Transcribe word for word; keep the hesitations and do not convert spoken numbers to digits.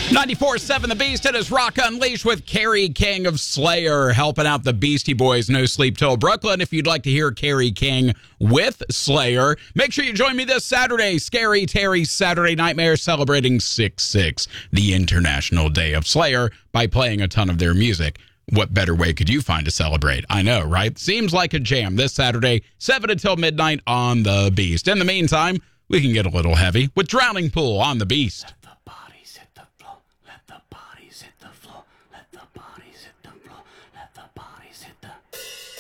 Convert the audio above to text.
ninety-four point seven The Beast. It is Rock Unleashed with Carrie King of Slayer helping out the Beastie Boys, No Sleep Till Brooklyn. If you'd like to hear Carrie King with Slayer, make sure you join me this Saturday. Scary Terry's Saturday Nightmare, celebrating six six, the International Day of Slayer, by playing a ton of their music. What better way could you find to celebrate? I know, right? Seems like a jam this Saturday, seven until midnight on The Beast. In the meantime, we can get a little heavy with Drowning Pool on The Beast. Let the bodies hit the floor. Let the bodies hit the